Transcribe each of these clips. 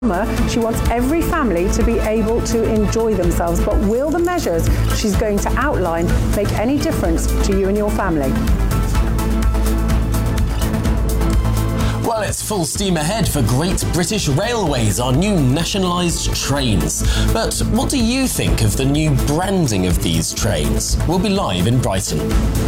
She wants every family to be able to enjoy themselves, but will the measures she's going to outline make any difference to you and your family? Well, it's full steam ahead for Great British Railways, our new nationalised trains. But what do you think of the new branding of these trains? We'll be live in Brighton.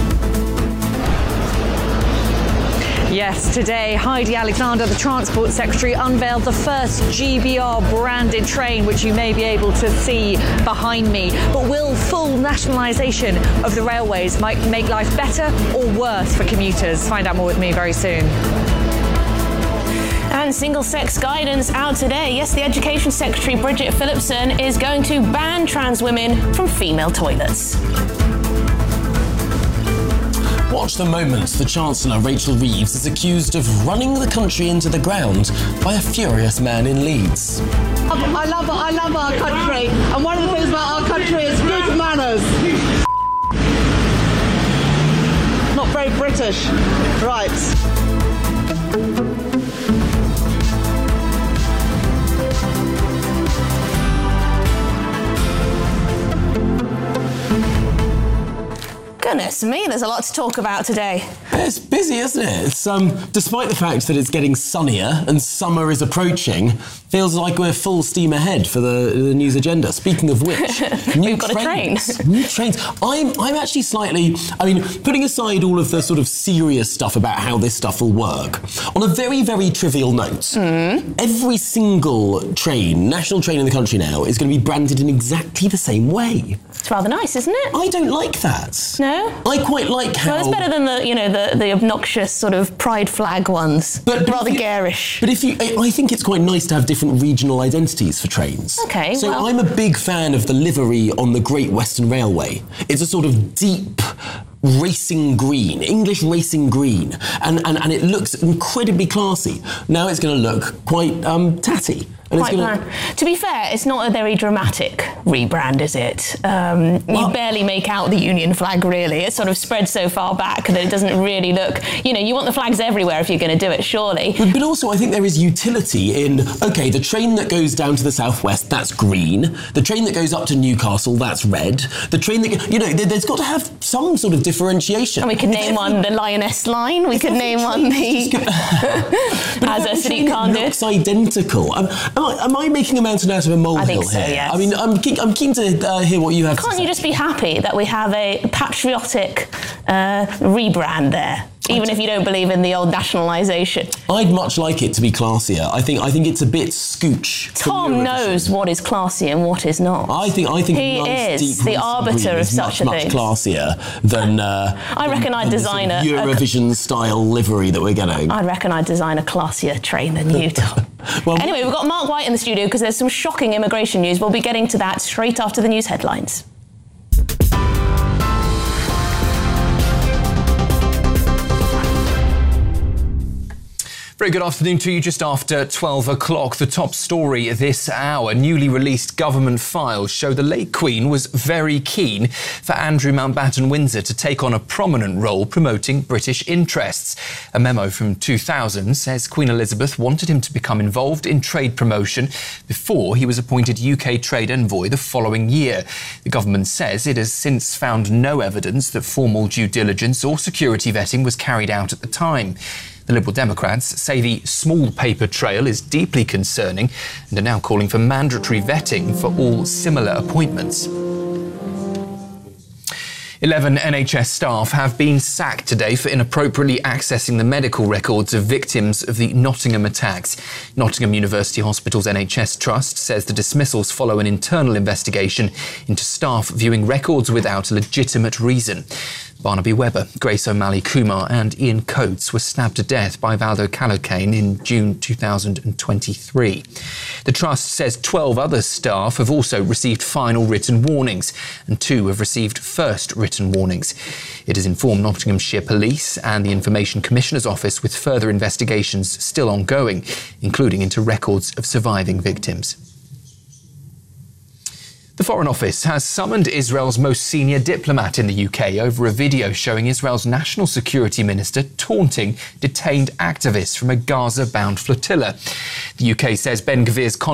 Yes, today Heidi Alexander, the Transport Secretary, unveiled the first GBR branded train, which you may be able to see behind me. But will full nationalisation of the railways make life better or worse for commuters? Find out more with me very soon. And single-sex guidance out today. Yes, the Education Secretary, Bridget Phillipson, is going to ban trans women from female toilets. Watch the moment the Chancellor, Rachel Reeves, is accused of running the country into the ground by a furious man in Leeds. I love our country, and one of the things about our country is good manners. Not very British. Right. Goodness me, there's a lot to talk about today. It's busy, isn't it? It's, despite the fact that it's getting sunnier and summer is approaching, feels like we're full steam ahead for the news agenda. Speaking of which, We've got a train. New trains. I'm actually slightly, putting aside all of the sort of serious stuff about how this stuff will work, on a very, very trivial note, every single train, national train in the country now, is going to be branded in exactly the same way. It's rather nice, isn't it? I don't like that. No? I quite like how... Well, it's better than the obnoxious sort of pride flag ones. But rather garish. But I think it's quite nice to have different regional identities for trains. Okay, so I'm a big fan of the livery on the Great Western Railway. It's a sort of deep racing green, English racing green, and it looks incredibly classy. Now it's going to look quite tatty. To be fair, it's not a very dramatic rebrand, is it? You barely make out the Union flag, really. It's sort of spread so far back that it doesn't really look... You want the flags everywhere if you're going to do it, surely. But also, I think there is utility in, OK, the train that goes down to the southwest, that's green. The train that goes up to Newcastle, that's red. The train that... there's got to have some sort of differentiation. And we could name one the Lioness Line. We could name one the... As a Sadiq Khan did. Looks identical. Am I making a mountain out of a molehill here? I think so, yes. I'm keen to hear what you have to say. Can't you just be happy that we have a patriotic rebrand there? Even if you don't believe in the old nationalisation. I'd much like it to be classier. I think it's a bit scooch. Tom knows what is classy and what is not. I think he nice, is deep the arbiter of such a thing. Much classier than I reckon I'd design a Eurovision style livery that we're getting. I reckon I'd design a classier train than you, Tom. Anyway, we've got Mark White in the studio because there's some shocking immigration news. We'll be getting to that straight after the news headlines. Very good afternoon to you. Just after 12 o'clock, the top story this hour. Newly released government files show the late Queen was very keen for Andrew Mountbatten Windsor to take on a prominent role promoting British interests. A memo from 2000 says Queen Elizabeth wanted him to become involved in trade promotion before he was appointed UK trade envoy the following year. The government says it has since found no evidence that formal due diligence or security vetting was carried out at the time. The Liberal Democrats say the small paper trail is deeply concerning and are now calling for mandatory vetting for all similar appointments. 11 NHS staff have been sacked today for inappropriately accessing the medical records of victims of the Nottingham attacks. Nottingham University Hospital's NHS Trust says the dismissals follow an internal investigation into staff viewing records without a legitimate reason. Barnaby Webber, Grace O'Malley Kumar and Ian Coates were stabbed to death by Valdo Calocane in June 2023. The Trust says 12 other staff have also received final written warnings and 2 have received first written warnings. It has informed Nottinghamshire Police and the Information Commissioner's Office with further investigations still ongoing, including into records of surviving victims. The The Foreign Office has summoned Israel's most senior diplomat in the UK over a video showing Israel's National Security Minister taunting detained activists from a Gaza-bound flotilla. The UK says Ben Gvir's